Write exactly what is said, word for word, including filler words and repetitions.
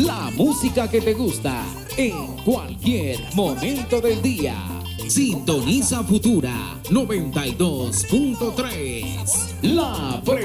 La música que te gusta en cualquier momento del día. Sintoniza Futura noventa y dos punto tres. La pre